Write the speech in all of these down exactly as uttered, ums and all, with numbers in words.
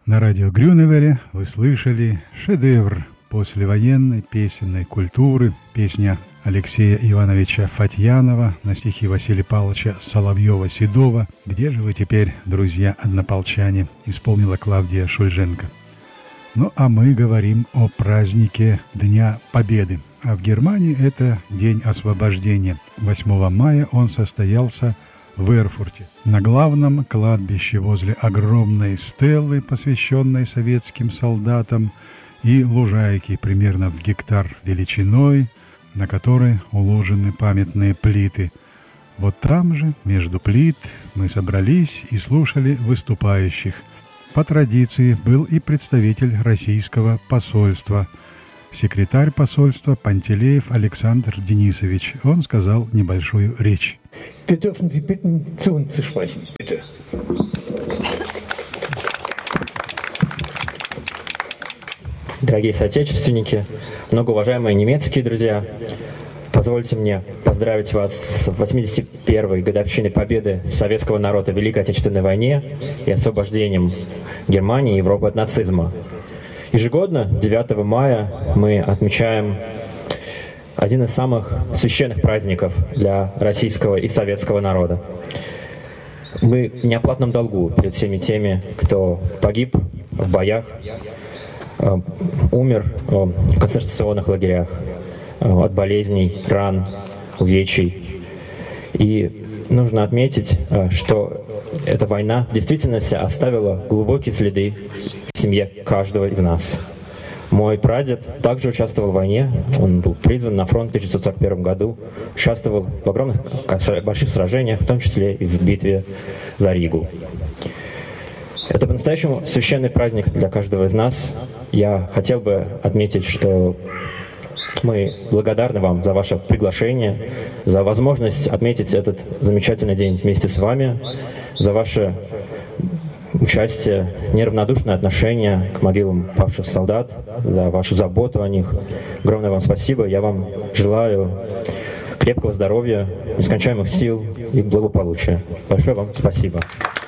На радио Грюневере вы слышали шедевр послевоенной песенной культуры, песня Алексея Ивановича Фатьянова на стихи Василия Павловича Соловьева-Седова «Где же вы теперь, друзья-однополчане?» исполнила Клавдия Шульженко. Ну а мы говорим о празднике Дня Победы. А в Германии это День освобождения. восьмого мая он состоялся в Эрфурте, на главном кладбище возле огромной стелы, посвященной советским солдатам, и лужайки примерно в гектар величиной, на которой уложены памятные плиты. Вот там же, между плит, мы собрались и слушали выступающих. По традиции был и представитель российского посольства, секретарь посольства Пантелеев Александр Денисович. Он сказал небольшую речь. Wir dürfen Sie bitten, zu uns zu sprechen, bitte. Дорогие соотечественники, многоуважаемые немецкие друзья, позвольте мне поздравить вас с восьмидесят первой годовщиной победы советского народа в Великой Отечественной войне и освобождением Германии и Европы от нацизма. Ежегодно, девятого мая, мы отмечаем один из самых священных праздников для российского и советского народа. Мы в неоплатном долгу перед всеми теми, кто погиб в боях, умер в концентрационных лагерях от болезней, ран, увечий. И нужно отметить, что эта война в действительности оставила глубокие следы в семье каждого из нас. Мой прадед также участвовал в войне, он был призван на фронт в тысяча девятьсот сорок первом году, участвовал в огромных больших сражениях, в том числе и в битве за Ригу. Это по-настоящему священный праздник для каждого из нас. Я хотел бы отметить, что мы благодарны вам за ваше приглашение, за возможность отметить этот замечательный день вместе с вами, за ваше участие, неравнодушное отношение к могилам павших солдат, за вашу заботу о них. Огромное вам спасибо. Я вам желаю крепкого здоровья, нескончаемых сил и благополучия. Большое вам спасибо.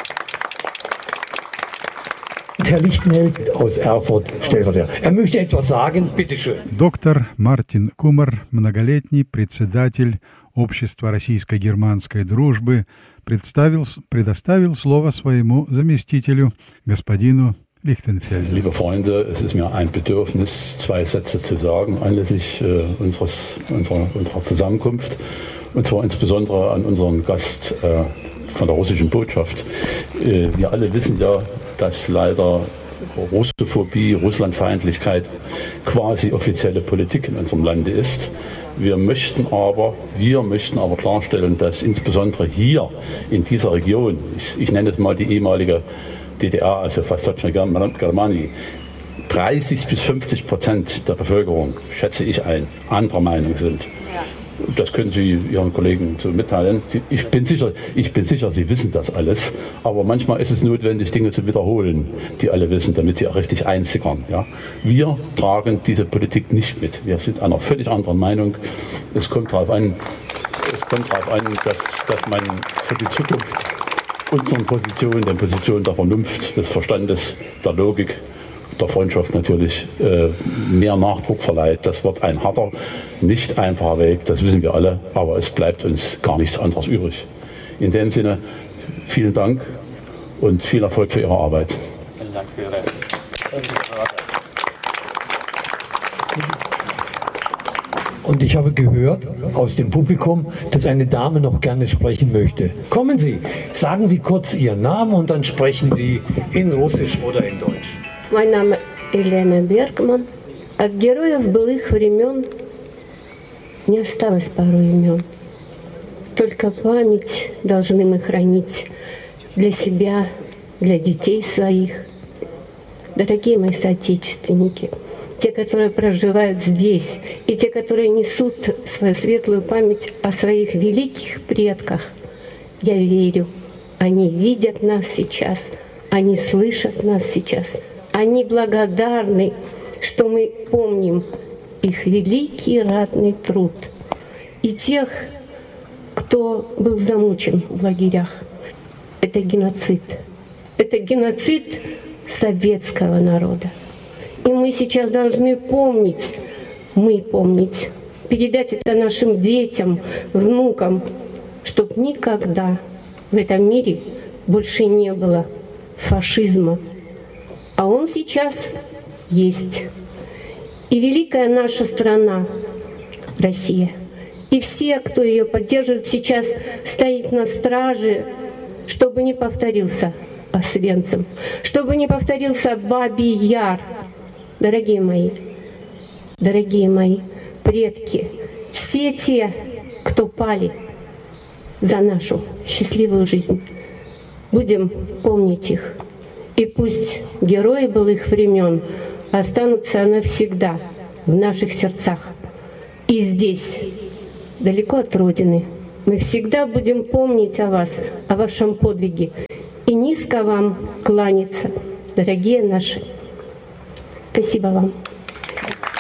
Herr Lichtenheld aus Erfurt, Stellvertreter. Er möchte etwas sagen, bitte schön. Доктор Мартин Кумар, многолетний председатель Общества российско-германской дружбы, представил, предоставил слово своему заместителю, господину Lichtenfeld. Liebe Freunde, es ist mir ein Bedürfnis, zwei Sätze zu sagen anlässlich äh, unseres, unserer, unserer Zusammenkunft, und zwar insbesondere an unseren Gast äh, von der russischen Botschaft. Äh, wir alle wissen ja, dass leider Russophobie, Russlandfeindlichkeit quasi offizielle Politik in unserem Lande ist. Wir möchten aber, wir möchten aber klarstellen, dass insbesondere hier in dieser Region, ich, ich nenne es mal die ehemalige D D R, also Westdeutsche Germanie, dreißig bis fünfzig Prozent der Bevölkerung, schätze ich ein, anderer Meinung sind. Das können Sie Ihren Kollegen so mitteilen. Ich bin sicher, ich bin sicher, Sie wissen das alles. Aber manchmal ist es notwendig, Dinge zu wiederholen, die alle wissen, damit sie auch richtig einsickern. Ja? Wir tragen diese Politik nicht mit. Wir sind einer völlig anderen Meinung. Es kommt darauf an, es kommt darauf an, dass, dass man für die Zukunft unseren Positionen, den Positionen der Vernunft, des Verstandes, der Logik, der Freundschaft natürlich äh, mehr Nachdruck verleiht. Das wird ein harter, nicht einfacher Weg, das wissen wir alle, aber es bleibt uns gar nichts anderes übrig. In dem Sinne, vielen Dank und viel Erfolg für Ihre Arbeit. Vielen Dank für Ihre Und ich habe gehört aus dem Publikum, dass eine Dame noch gerne sprechen möchte. Kommen Sie, sagen Sie kurz Ihren Namen und dann sprechen Sie in Russisch oder in Deutsch. Мой нame Елена Бергман. От героев былых времен не осталось пару имен. Только память должны мы хранить для себя, для детей своих. Дорогие мои соотечественники, те, которые проживают здесь, и те, которые несут свою светлую память о своих великих предках, я верю, они видят нас сейчас, они слышат нас сейчас. Они благодарны, что мы помним их великий ратный труд. И тех, кто был замучен в лагерях. Это геноцид. Это геноцид советского народа. И мы сейчас должны помнить, мы помнить, передать это нашим детям, внукам, чтобы никогда в этом мире больше не было фашизма. А он сейчас есть. И великая наша страна, Россия, и все, кто ее поддерживает, сейчас стоит на страже, чтобы не повторился Освенцим, чтобы не повторился Бабий Яр. Дорогие мои, дорогие мои предки, все те, кто пали за нашу счастливую жизнь, будем помнить их. И пусть герои былых времен останутся навсегда в наших сердцах. И здесь, далеко от Родины, мы всегда будем помнить о вас, о вашем подвиге и низко вам кланяться, дорогие наши. Спасибо вам.